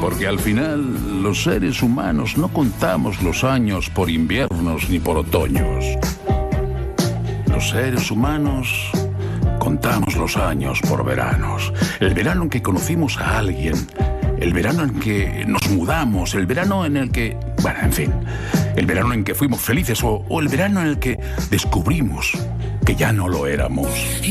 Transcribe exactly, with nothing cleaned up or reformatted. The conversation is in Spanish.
Porque al final los seres humanos no contamos los años por inviernos ni por otoños. Los seres humanos contamos los años por veranos. El verano en que conocimos a alguien, el verano en que nos mudamos, el verano en el que... Bueno, en fin, el verano en que fuimos felices o, o el verano en el que descubrimos que ya no lo éramos.